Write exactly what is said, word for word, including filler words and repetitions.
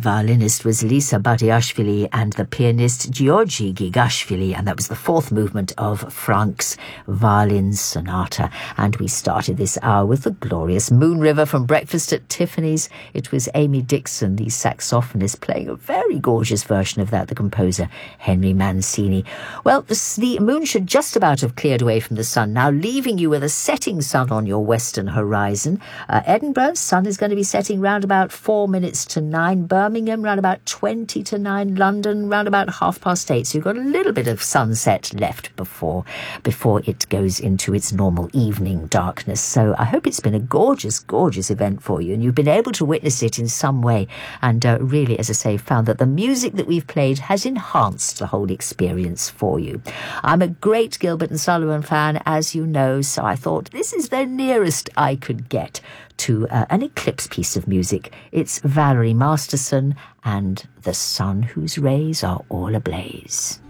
violinist was Lisa Batiashvili and the pianist Georgi Gigashvili, and that was the fourth movement of Franck's Violin Sonata. And we started this hour with the glorious Moon River from Breakfast at Tiffany's. It was Amy Dixon, the saxophonist, playing a very gorgeous version of that, the composer Henry Mancini. Well, the, the moon should just about have cleared away from the sun now, leaving you with a setting sun on your western horizon. Uh, Edinburgh, sun is going to be setting round about four minutes to nine. Birmingham, round about twenty to nine. London, round about half past eight. So you've got a little bit of sunset left before before it goes into its normal evening darkness. So I hope it's been a gorgeous, gorgeous event for you, and you've been able to witness it in some way, and uh, really, as I say, found that the music that we've played has enhanced the whole experience for you. I'm a great Gilbert and Sullivan fan, as you know, so I thought this is the nearest I could get to uh, an Eclipse piece of music. It's Valerie Masterson and The Sun Whose Rays Are All Ablaze.